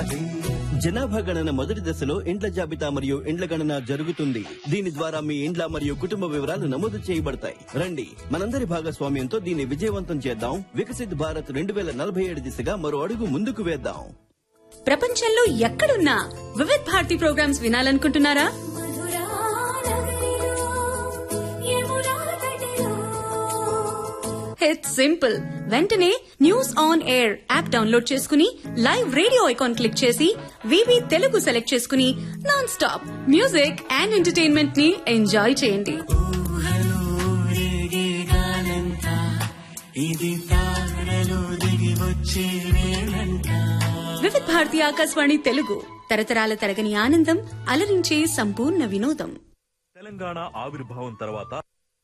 జనాభా గణన మొదటి దశలో ఇండ్ల జాబితా మరియు ఇండ్ల గణన జరుగుతుంది. దీని ద్వారా మీ ఇండ్ల మరియు కుటుంబ వివరాలు నమోదు చేయబడతాయి. రండి, మనందరి భాగస్వామ్యంతో దీన్ని విజయవంతం చేద్దాం. వికసిత్ భారత్ 2047 దిశగా మరో అడుగు ముందుకు వేద్దాం. ప్రపంచంలో ఎక్కడున్నా Vividh Bharati programmes వినాలనుకుంటున్నారా? It's simple. వెంటనే news on air app download చేసుకుని లైవ్ రేడియో ఐకాన్ క్లిక్ చేసి వివి తెలుగు సెలెక్ట్ చేసుకుని non stop music and entertainment ని ఎంజాయ్ చేయండి. వివిధ్ భారతి ఆకాశవాణి తెలుగు, తరతరాల తరగని ఆనందం, అలరించే సంపూర్ణ వినోదం. తెలంగాణ ఆవిర్భావం తర్వాత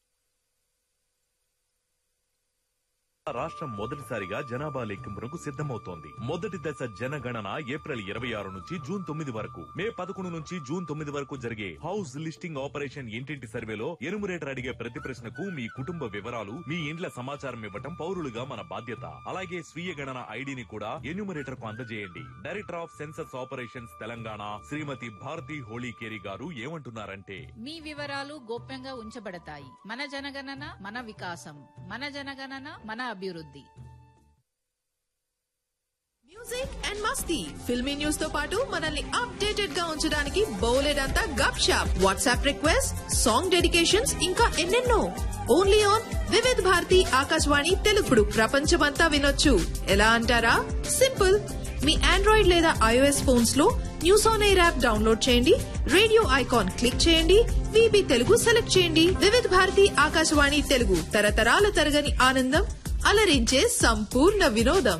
రాష్ట్రం మొదటిసారిగా జనాభా లెక్కింపునకు సిద్దమవుతోంది. మొదటి దశ జనగణన ఏప్రిల్ 26 నుంచి జూన్ 9 వరకు, మే 11 నుంచి జూన్ 9 వరకు జరిగే హౌస్ లిస్టింగ్ ఆపరేషన్ ఇంటింటి సర్వేలో ఎనుమరేటర్ అడిగే ప్రతి ప్రశ్నకు మీ కుటుంబ వివరాలు, మీ ఇండ్ల సమాచారం ఇవ్వటం పౌరులుగా మన బాధ్యత. అలాగే స్వీయ గణన ఐడిని కూడా ఎన్యూమరేటర్ కు అందజేయండి. Director of census operations Telangana శ్రీమతి భారతి హోళీకేరి గారు ఏమంటున్నారంటే, మీ వివరాలు గోప్యంగా ఉంచబడతాయి. మన జనగణన మన వికాసం, మన జనగణన మన అభివృద్ధి. Music and Masti, filmy news తో పాటు మనల్ని అప్డేటెడ్ గా ఉంచడానికి బోలెడంతా గప్ shop, WhatsApp request, song dedications, ఇంకా ఎన్నెన్నో. Only on Vividh Bharati Akashvani Telugu. ప్రపంచమంతా వినొచ్చు. ఎలా అంటారా? సింపుల్. మీ ఆండ్రాయిడ్ లేదా ఐఓఎస్ ఫోన్స్ లో news on air app download చేయండి, రేడియో ఐకాన్ క్లిక్ చేయండి, విబి తెలుగు సెలెక్ట్ చేయండి. వివిధ్ భారతి ఆకాశవాణి తెలుగు, తరతరాల తరగని ఆనందం, అలరించే సంపూర్ణ వినోదం.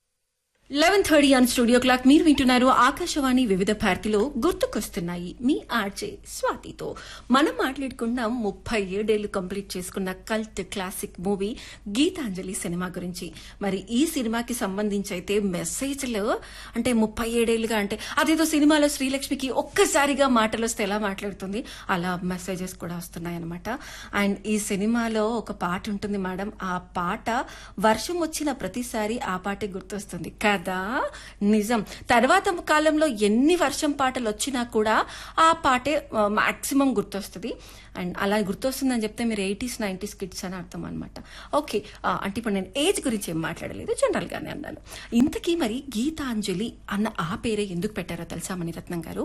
11:30 ఆన్ స్టూడియో క్లాక్. మీరు వింటున్నారు ఆకాశవాణి వివిధ భారతిలో గుర్తుకొస్తున్నాయి మీ ఆర్జే స్వాతితో. మనం మాట్లాడుకున్నాం 37 ఏళ్లు కంప్లీట్ చేసుకున్న cult classic movie Gitanjali cinema గురించి. మరి ఈ సినిమాకి సంబంధించి అయితే మెసేజ్లు అంటే 37 ఏళ్లుగా అంటే అదేదో సినిమాలో శ్రీలక్ష్మికి ఒక్కసారిగా మాటలు వస్తే ఎలా మాట్లాడుతుంది అలా మెసేజెస్ కూడా వస్తున్నాయన్నమాట. అండ్ ఈ సినిమాలో ఒక పాట ఉంటుంది మేడం, ఆ పాట వర్షం వచ్చిన ప్రతిసారి ఆ పాటే గుర్తొస్తుంది కదా. నిజం. తర్వాత కాలంలో ఎన్ని వర్షం పాటలు వచ్చినా కూడా ఆ పాటే మాక్సిమం గుర్తొస్తుంది. అండ్ అలా గుర్తొస్తుందని చెప్తే మీరు 80s 90s కిడ్స్ అని అర్థం అనమాట. ఓకే, అంటే ఇప్పుడు నేను ఏజ్ గురించి ఏం మాట్లాడలేదు, జనరల్ గానే అన్నాను. ఇంతకీ మరి గీతాంజలి అన్న ఆ పేరే ఎందుకు పెట్టారో తెలుసా మణిరత్నం గారు?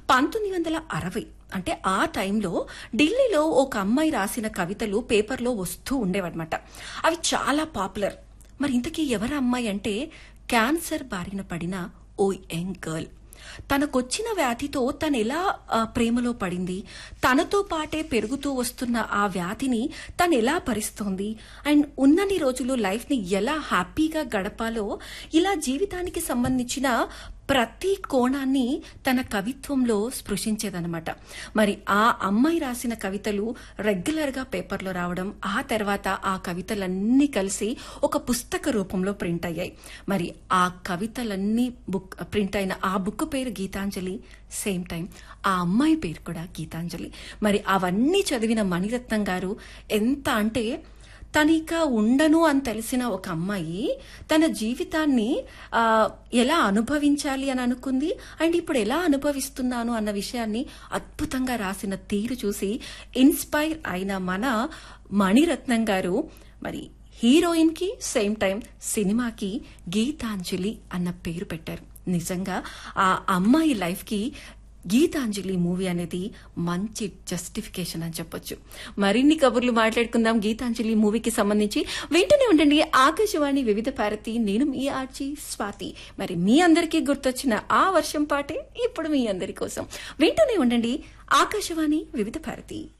1960 అంటే ఆ టైంలో ఢిల్లీలో ఒక అమ్మాయి రాసిన కవితలు పేపర్లో వస్తూ ఉండేవన్నమాట. అవి చాలా పాపులర్. మరి ఇంతకీ ఎవరి అమ్మాయి అంటే క్యాన్సర్ బారిన పడిన ఓ యంగ్ గర్ల్. తనకొచ్చిన వ్యాధితో తను ఎలా ప్రేమలో పడింది, తనతో పాటే పెరుగుతూ వస్తున్న ఆ వ్యాధిని తను ఎలా భరిస్తోంది, అండ్ ఉన్నన్ని రోజులు లైఫ్ ని ఎలా హ్యాపీగా గడపాలో ఇలా జీవితానికి సంబంధించిన ప్రతి కోణాన్ని తన కవిత్వంలో స్పృశించేదనమాట. మరి ఆ అమ్మాయి రాసిన కవితలు రెగ్యులర్ గా పేపర్లో రావడం, ఆ తర్వాత ఆ కవితలన్నీ కలిసి ఒక పుస్తక రూపంలో ప్రింట్ అయ్యాయి. మరి ఆ కవితలన్నీ ప్రింట్ అయిన ఆ బుక్ పేరు గీతాంజలి. సేమ్ టైం ఆ అమ్మాయి పేరు కూడా గీతాంజలి. మరి అవన్నీ చదివిన మణిరత్నం గారు ఎంత అంటే, తనిక ఉండను అని తెలిసిన ఒక అమ్మాయి తన జీవితాన్ని ఎలా అనుభవించాలి అని అనుకుంది, అండ్ ఇప్పుడు ఎలా అనుభవిస్తున్నాను అన్న విషయాన్ని అద్భుతంగా రాసిన తీరు చూసి ఇన్స్పైర్ అయిన మన మణిరత్నం గారు మరి హీరోయిన్ కి సేమ్ టైం సినిమాకి గీతాంజలి అన్న పేరు పెట్టారు. నిజంగా ఆ అమ్మాయి లైఫ్ కి గీతాంజలి మూవీ అనేది మంచి జస్టిఫికేషన్ అని చెప్పొచ్చు. మరిన్ని కబుర్లు మాట్లాడుకుందాం గీతాంజలి మూవీకి సంబంధించి. వింటూనే ఉండండి ఆకాశవాణి వివిధ భారతి. నేను మీ ఆర్జీ స్వాతి. మరి మీ అందరికీ గుర్తొచ్చిన ఆ వర్షం పాటే ఇప్పుడు మీ అందరి కోసం. వింటూనే ఉండండి ఆకాశవాణి వివిధ భారతి.